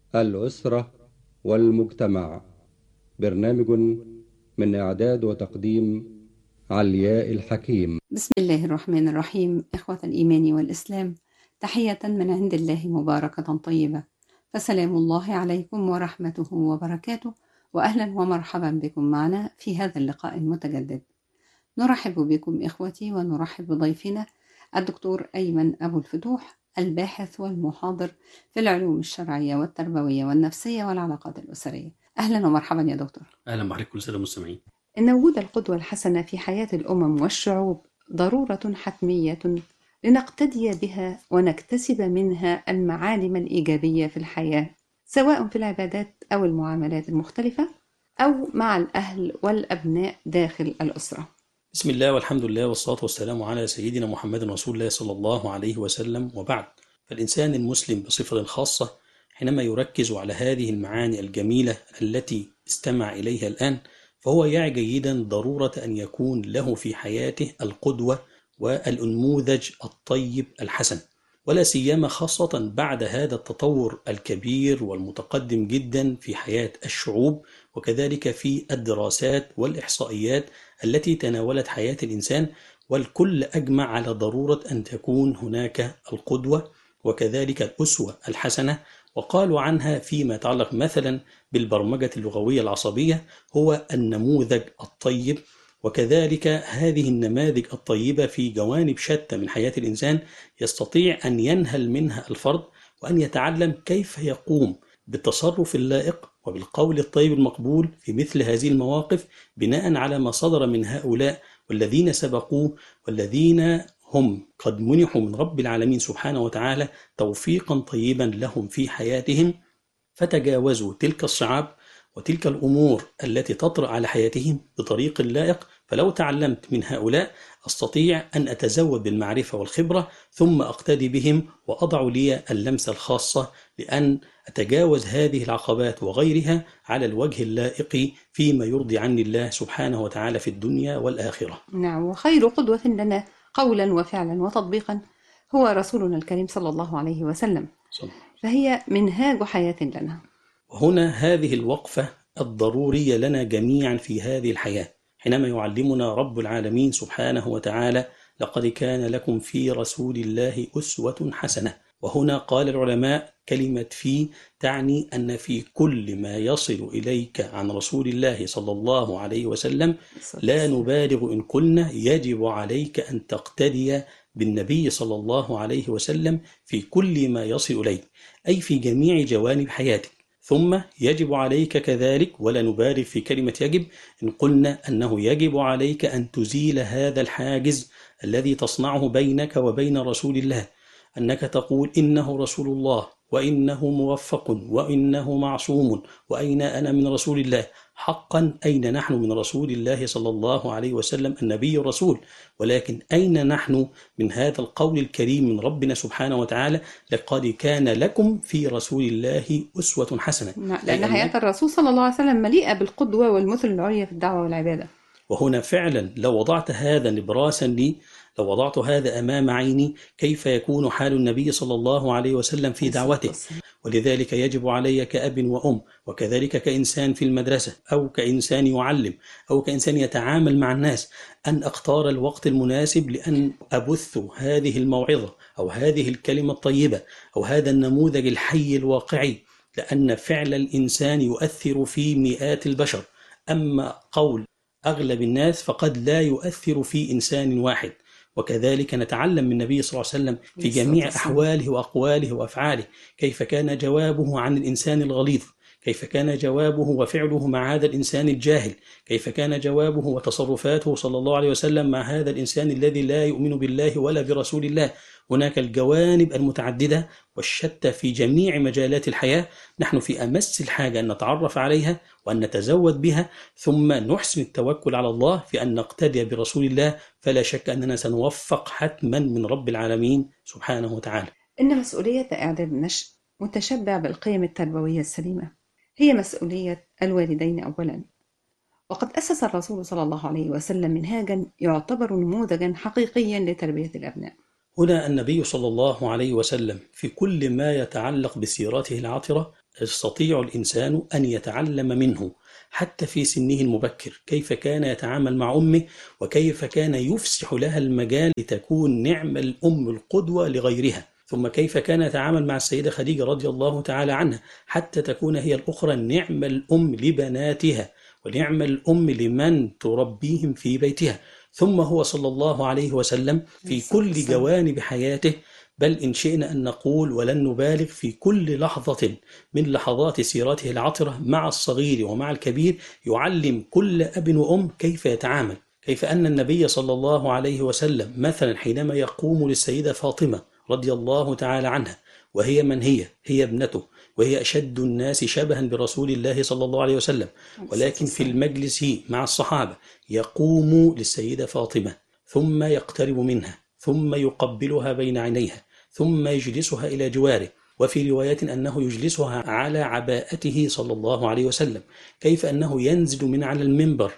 الأسرة والمجتمع. برنامج من إعداد وتقديم علياء الحكيم. بسم الله الرحمن الرحيم. إخوة الإيمان والإسلام، تحية من عند الله مباركة طيبة، فسلام الله عليكم ورحمته وبركاته، وأهلا ومرحبا بكم معنا في هذا اللقاء المتجدد. نرحب بكم إخوتي، ونرحب بضيفنا الدكتور أيمن أبو الفتوح، الباحث والمحاضر في العلوم الشرعية والتربوية والنفسية والعلاقات الأسرية. أهلا ومرحبا يا دكتور. أهلا بحضرتك كل السادة المستمعين. إن وجود القدوة الحسنة في حياة الأمم والشعوب ضرورة حتمية لنقتدي بها ونكتسب منها المعالم الإيجابية في الحياة، سواء في العبادات أو المعاملات المختلفة، أو مع الأهل والأبناء داخل الأسرة. بسم الله والحمد لله والصلاة والسلام على سيدنا محمد رسول الله صلى الله عليه وسلم، وبعد. فالإنسان المسلم بصفة خاصة حينما يركز على هذه المعاني الجميلة التي استمع إليها الآن، فهو يعي جيدا ضرورة أن يكون له في حياته القدوة والنموذج الطيب الحسن، ولا سيما خاصة بعد هذا التطور الكبير والمتقدم جدا في حياة الشعوب، وكذلك في الدراسات والإحصائيات التي تناولت حياة الإنسان، والكل أجمع على ضرورة أن تكون هناك القدوة وكذلك الأسوة الحسنة. وقالوا عنها فيما يتعلق مثلا بالبرمجة اللغوية العصبية هو النموذج الطيب، وكذلك هذه النماذج الطيبة في جوانب شتى من حياة الإنسان يستطيع أن ينهل منها الفرد، وأن يتعلم كيف يقوم بالتصرف اللائق وبالقول الطيب المقبول في مثل هذه المواقف، بناء على ما صدر من هؤلاء والذين سبقوه، والذين هم قد منحوا من رب العالمين سبحانه وتعالى توفيقا طيبا لهم في حياتهم، فتجاوزوا تلك الصعاب وتلك الأمور التي تطرأ على حياتهم بطريق لائق. فلو تعلمت من هؤلاء أستطيع أن أتزود بالمعرفة والخبرة، ثم أقتدي بهم وأضع لي اللمسة الخاصة لأن أتجاوز هذه العقبات وغيرها على الوجه اللائق فيما يرضي عني الله سبحانه وتعالى في الدنيا والآخرة. نعم، وخير قدوة لنا قولا وفعلا وتطبيقا هو رسولنا الكريم صلى الله عليه وسلم، فهي منهاج حياة لنا. وهنا هذه الوقفة الضرورية لنا جميعا في هذه الحياة، حينما يعلمنا رب العالمين سبحانه وتعالى: لقد كان لكم في رسول الله أسوة حسنة. وهنا قال العلماء كلمة في تعني أن في كل ما يصل إليك عن رسول الله صلى الله عليه وسلم لا نبالغ إن قلنا يجب عليك أن تقتدي بالنبي صلى الله عليه وسلم في كل ما يصل إليك، أي في جميع جوانب حياتك. ثم يجب عليك كذلك، ولا نبالغ في كلمة يجب إن قلنا أنه يجب عليك أن تزيل هذا الحاجز الذي تصنعه بينك وبين رسول الله، أنك تقول إنه رسول الله وإنه موفق وإنه معصوم، وأين أنا من رسول الله؟ حقا أين نحن من رسول الله صلى الله عليه وسلم النبي الرسول، ولكن أين نحن من هذا القول الكريم من ربنا سبحانه وتعالى: لقد كان لكم في رسول الله أسوة حسنة. لأن حياة الرسول صلى الله عليه وسلم مليئة بالقدوة والمثل العليا في الدعوة والعبادة. وهنا فعلا لو وضعت هذا نبراسا لي، لو وضعت هذا أمام عيني، كيف يكون حال النبي صلى الله عليه وسلم في دعوته؟ ولذلك يجب علي كأب وأم، وكذلك كإنسان في المدرسة أو كإنسان يعلم أو كإنسان يتعامل مع الناس، أن أختار الوقت المناسب لأن أبث هذه الموعظة أو هذه الكلمة الطيبة أو هذا النموذج الحي الواقعي، لأن فعل الإنسان يؤثر في مئات البشر، أما قول أغلب الناس فقد لا يؤثر في إنسان واحد. وكذلك نتعلم من النبي صلى الله عليه وسلم في جميع أحواله وأقواله وأفعاله كيف كان جوابه عن الإنسان الغليظ، كيف كان جوابه وفعله مع هذا الإنسان الجاهل، كيف كان جوابه وتصرفاته صلى الله عليه وسلم مع هذا الإنسان الذي لا يؤمن بالله ولا برسول الله. هناك الجوانب المتعددة والشتى في جميع مجالات الحياة، نحن في أمس الحاجة أن نتعرف عليها وأن نتزود بها، ثم نحسن التوكل على الله في أن نقتدي برسول الله، فلا شك أننا سنوفق حتما من رب العالمين سبحانه وتعالى. إن مسؤولية إعداد النشء متشبع بالقيم التربوية السليمة هي مسؤولية الوالدين أولا، وقد أسس الرسول صلى الله عليه وسلم منهاجا يعتبر نموذجا حقيقيا لتربية الأبناء. هنا النبي صلى الله عليه وسلم في كل ما يتعلق بسيرته العطرة يستطيع الإنسان أن يتعلم منه، حتى في سنه المبكر كيف كان يتعامل مع أمه، وكيف كان يفسح لها المجال لتكون نعم الأم القدوة لغيرها، ثم كيف كان يتعامل مع السيدة خديجة رضي الله تعالى عنها حتى تكون هي الأخرى نعم الأم لبناتها ونعم الأم لمن تربيهم في بيتها. ثم هو صلى الله عليه وسلم في كل جوانب حياته، بل إن شئنا أن نقول ولن نبالغ، في كل لحظة من لحظات سيرته العطرة مع الصغير ومع الكبير يعلم كل أب وأم كيف يتعامل. كيف أن النبي صلى الله عليه وسلم مثلا حينما يقوم للسيدة فاطمة رضي الله تعالى عنها، وهي من هي ابنته، وهي أشد الناس شبها برسول الله صلى الله عليه وسلم، ولكن في المجلس مع الصحابة يقوم للسيدة فاطمة ثم يقترب منها ثم يقبلها بين عينيها ثم يجلسها إلى جواره، وفي روايات أنه يجلسها على عباءته صلى الله عليه وسلم. كيف أنه ينزل من على المنبر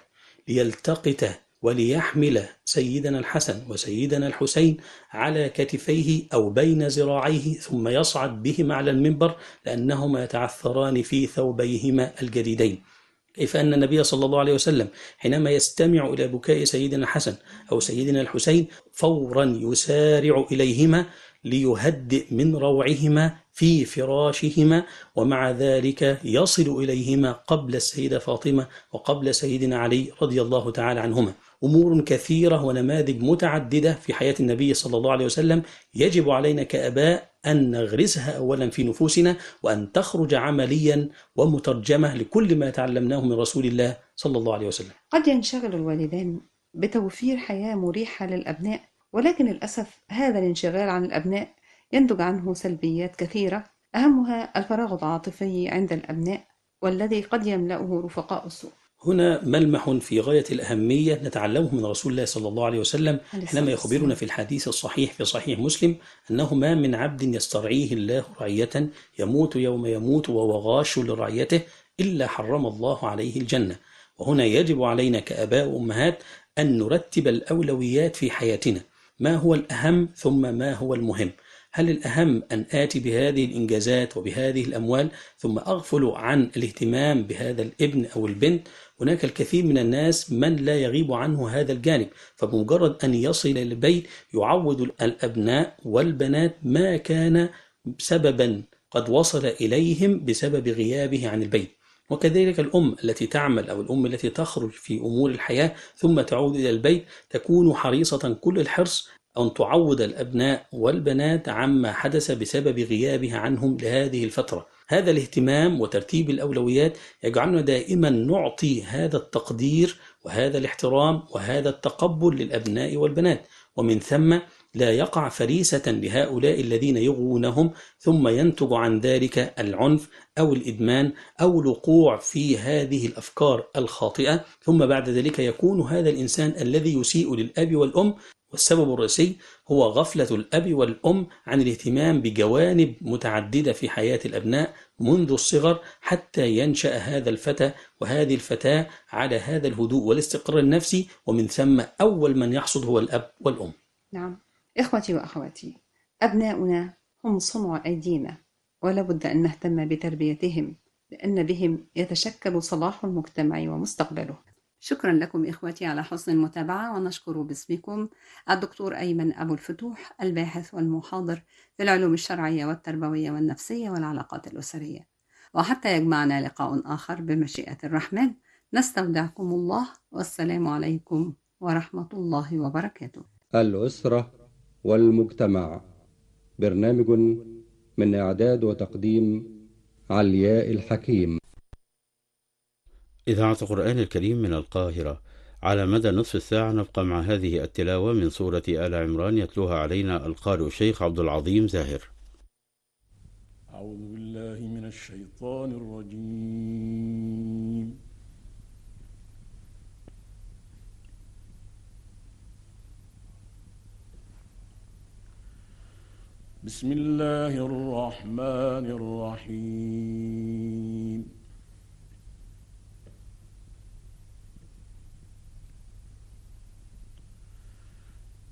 ليلتقط وليحمل سيدنا الحسن وسيدنا الحسين على كتفيه أو بين ذراعيه ثم يصعد بهما على المنبر لأنهما يتعثران في ثوبيهما الجديدين. كيف أن النبي صلى الله عليه وسلم حينما يستمع إلى بكاء سيدنا الحسن أو سيدنا الحسين فورا يسارع إليهما ليهدئ من روعهما في فراشهما، ومع ذلك يصل إليهما قبل السيدة فاطمة وقبل سيدنا علي رضي الله تعالى عنهما. أمور كثيرة ونماذج متعددة في حياة النبي صلى الله عليه وسلم يجب علينا كآباء أن نغرسها أولا في نفوسنا، وأن تخرج عمليا ومترجمة لكل ما تعلمناه من رسول الله صلى الله عليه وسلم. قد ينشغل الوالدان بتوفير حياة مريحة للأبناء، ولكن للأسف هذا الانشغال عن الأبناء ينتج عنه سلبيات كثيرة، أهمها الفراغ العاطفي عند الأبناء والذي قد يملأه رفقاء السوء. هنا ملمح في غاية الأهمية نتعلمه من رسول الله صلى الله عليه وسلم حينما يخبرنا في الحديث الصحيح في صحيح مسلم أنه ما من عبد يسترعيه الله رعية يموت يوم يموت وهو غاش لرعيته إلا حرم الله عليه الجنة. وهنا يجب علينا كآباء وأمهات أن نرتب الأولويات في حياتنا، ما هو الأهم ثم ما هو المهم. هل الأهم أن آتي بهذه الإنجازات وبهذه الأموال ثم أغفل عن الاهتمام بهذا الابن أو البنت؟ هناك الكثير من الناس من لا يغيب عنه هذا الجانب، فبمجرد أن يصل إلى البيت يعود الأبناء والبنات ما كان سببا قد وصل إليهم بسبب غيابه عن البيت. وكذلك الأم التي تعمل أو الأم التي تخرج في أمور الحياة ثم تعود إلى البيت تكون حريصة كل الحرص أن تعود الأبناء والبنات عما حدث بسبب غيابها عنهم لهذه الفترة. هذا الاهتمام وترتيب الأولويات يجعلنا دائما نعطي هذا التقدير وهذا الاحترام وهذا التقبل للأبناء والبنات، ومن ثم لا يقع فريسة لهؤلاء الذين يغوونهم ثم ينتج عن ذلك العنف أو الإدمان أو الوقوع في هذه الأفكار الخاطئة، ثم بعد ذلك يكون هذا الإنسان الذي يسيء للأب والأم. والسبب الرئيسي هو غفلة الأب والأم عن الاهتمام بجوانب متعددة في حياة الأبناء منذ الصغر حتى ينشأ هذا الفتى وهذه الفتاة على هذا الهدوء والاستقرار النفسي، ومن ثم أول من يحصد هو الأب والأم. نعم إخوتي وأخواتي، أبناؤنا هم صنع أيدينا، ولا بد أن نهتم بتربيتهم لأن بهم يتشكل صلاح المجتمع ومستقبله. شكرا لكم إخوتي على حسن المتابعة، ونشكر باسمكم الدكتور أيمن أبو الفتوح الباحث والمحاضر في العلوم الشرعية والتربوية والنفسية والعلاقات الأسرية. وحتى يجمعنا لقاء آخر بمشيئة الرحمن، نستودعكم الله، والسلام عليكم ورحمة الله وبركاته. الأسرة والمجتمع، برنامج من إعداد وتقديم علياء الحكيم. إذاعة القرآن الكريم من القاهرة. على مدى نصف الساعة نبقى مع هذه التلاوة من سورة آل عمران يتلوها علينا القارئ الشيخ عبد العظيم زاهر. أعوذ بالله من الشيطان الرجيم. بسم الله الرحمن الرحيم.